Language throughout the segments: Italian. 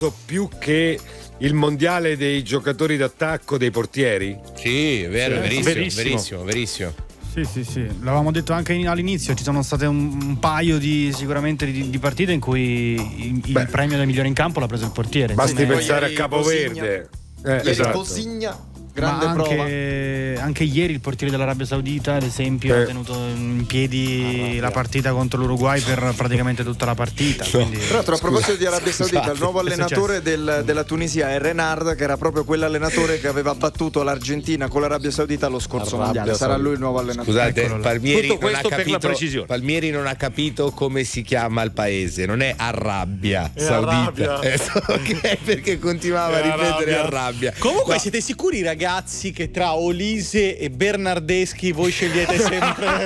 più che il mondiale dei giocatori d'attacco dei portieri? Sì, vero, verissimo. Sì, l'avevamo detto anche all'inizio, ci sono state un paio sicuramente di partite in cui il premio del migliore in campo l'ha preso il portiere. Basti pensare a Capoverde. Esatto. Cosigna. Grande prova. Anche ieri il portiere dell'Arabia Saudita, ad esempio, ha tenuto in piedi la partita contro l'Uruguay per praticamente tutta la partita. Quindi... Tra l'altro, a proposito di Arabia Saudita, il nuovo allenatore della Tunisia è Renard, che era proprio quell'allenatore che aveva battuto l'Argentina con l'Arabia Saudita allo scorso mondiale. Sarà lui il nuovo allenatore. Scusate, Palmieri non ha capito come si chiama il paese, non è Arabia Saudita. Ok, perché continuava a ripetere Arabia. Comunque, siete sicuri, ragazzi, che tra Olise e Bernardeschi voi scegliete sempre?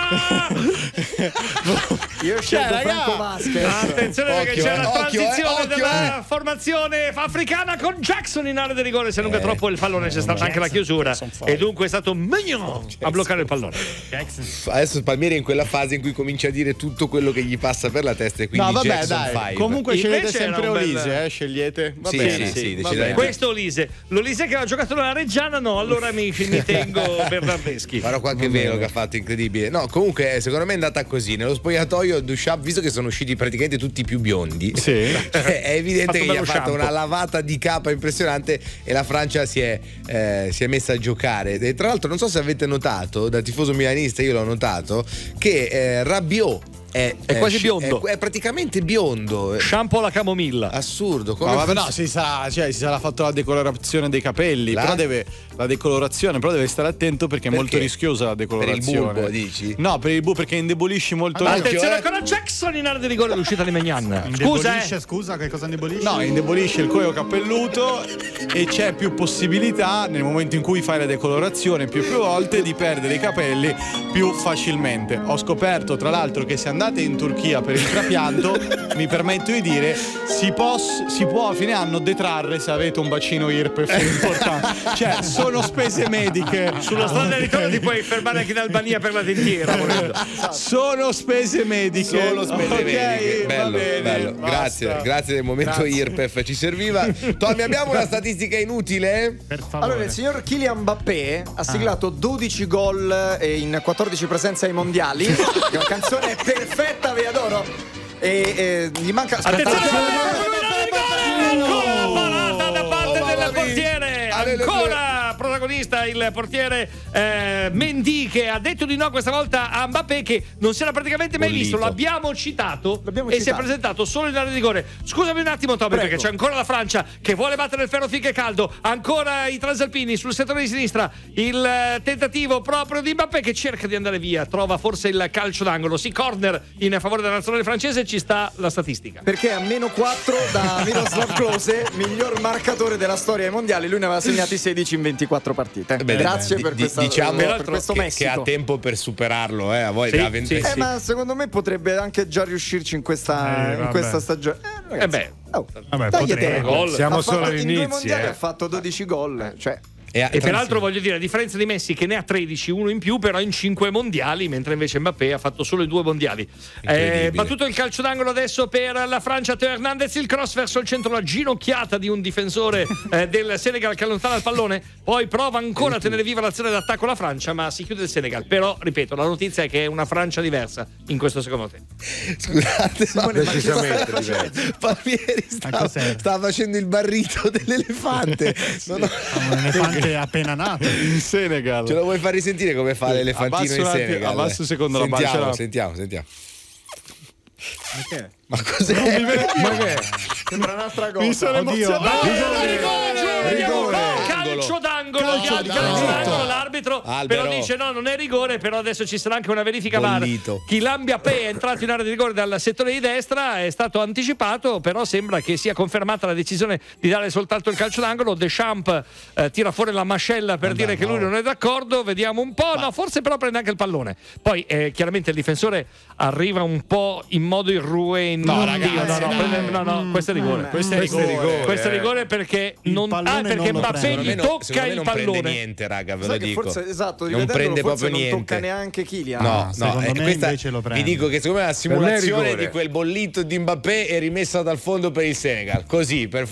Io scelgo Franco Vasquez. Attenzione, perché c'è la transizione della formazione africana con Jackson in area di rigore. Se allunga troppo il pallone, c'è stata anche la chiusura e dunque è stato Mignon a bloccare il pallone. Adesso Palmieri è in quella fase in cui comincia a dire tutto quello che gli passa per la testa, e quindi Jackson 5. Comunque scegliete sempre Olise, scegliete. Va bene. Sì, decisamente. Questo Olise, l'Olise che aveva giocato nella Reggiana, no, allora mi tengo Bernardeschi. Però qualche velo che ha fatto incredibile. No, comunque secondo me è andata così. Nello spogliatoio Duchamp, visto che sono usciti praticamente tutti più biondi, è evidente che gli ha fatto una lavata di capa impressionante e la Francia si è messa a giocare. E tra l'altro non so se avete notato, da tifoso milanista io l'ho notato, che Rabiot è quasi biondo, è praticamente biondo. Shampoo alla camomilla. Assurdo. No, si sarà fatto la decolorazione dei capelli, però deve stare attento perché è molto rischiosa la decolorazione. Per il bulbo, dici? No, per il bulbo, perché indebolisci molto. Attenzione con la Jackson in area di rigore, l'uscita di Magnan. Scusa, che cosa indebolisce? No, indebolisce il cuoio capelluto e c'è più possibilità, nel momento in cui fai la decolorazione più volte, di perdere i capelli più facilmente. Ho scoperto tra l'altro che se andate in Turchia per il trapianto, mi permetto di dire, si può a fine anno detrarre se avete un bacino IRPEF importante. Cioè, sono spese mediche. Sulla strada di ritorno ti puoi fermare anche in Albania per la dentiera. Sono spese mediche. Mediche. Bello. Basta. Grazie del momento IRPEF, ci serviva. Tommy, abbiamo una statistica inutile? Per favore. Allora, il signor Kylian Mbappé ha siglato 12 gol in 14 presenze ai mondiali. La canzone è perfetta, vi adoro. E gli manca. Attenzione, ancora parata da parte del portiere. Ancora protagonista il portiere Mendy, che ha detto di no questa volta a Mbappé, che non si era praticamente mai visto. L'abbiamo citato e si è presentato solo in area di rigore. Scusami un attimo, Tommy, perché c'è ancora la Francia che vuole battere il ferro finché è caldo. Ancora i transalpini sul settore di sinistra. Il tentativo proprio di Mbappé, che cerca di andare via, trova forse il calcio d'angolo. Corner in favore della nazionale francese. Ci sta la statistica, perché a -4 da Miroslav Klose, miglior marcatore della storia ai mondiali. Lui ne aveva segnati 16 in 24 partite. Grazie per questa, diciamo per questo che ha tempo per superarlo, a voi sì. Ma secondo me potrebbe anche già riuscirci in questa stagione. Siamo solo in 2 all'inizio. mondiali ha fatto 12 gol, cioè. E peraltro voglio dire, a differenza di Messi che ne ha 13, uno in più però in 5 mondiali, mentre invece Mbappé ha fatto solo i 2 mondiali. Battuto il calcio d'angolo adesso per la Francia. Teo Hernandez, il cross verso il centro, la ginocchiata di un difensore del Senegal che allontana il pallone, poi prova ancora a tenere viva l'azione d'attacco la Francia, ma si chiude il Senegal. Però ripeto, la notizia è che è una Francia diversa in questo secondo tempo. Scusate, decisamente diversa. Palmieri stava facendo il barrito dell'elefante. Un elefante appena nato in Senegal. Ce lo vuoi far risentire come fa l'elefantino in Senegal? Abbasso secondo la bancia. Sentiamo. Perché? Ma cos'è? Ma che? Sembra un'altra cosa. Mi sono emozionato. Calcio d'angolo, l'arbitro però dice no, non è rigore, però adesso ci sarà anche una verifica VAR. Kylian Mbappé è entrato in area di rigore dal settore di destra, è stato anticipato, però sembra che sia confermata la decisione di dare soltanto il calcio d'angolo. Deschamps tira fuori la mascella per dire che lui non è d'accordo, vediamo un po', no, forse però prende anche il pallone. Poi chiaramente il difensore arriva un po' in modo irruento. No, ragazzi, no, questo è rigore. Questo è rigore perché Mbappé gli tocca il non prende niente, raga, ve lo dico. Forse, esatto, non prende proprio niente. Non tocca neanche Kylian. No, secondo me questa, invece lo prende. vi dico che secondo me è la simulazione di quel bollito di Mbappé è rimessa dal fondo per il Senegal. Così, per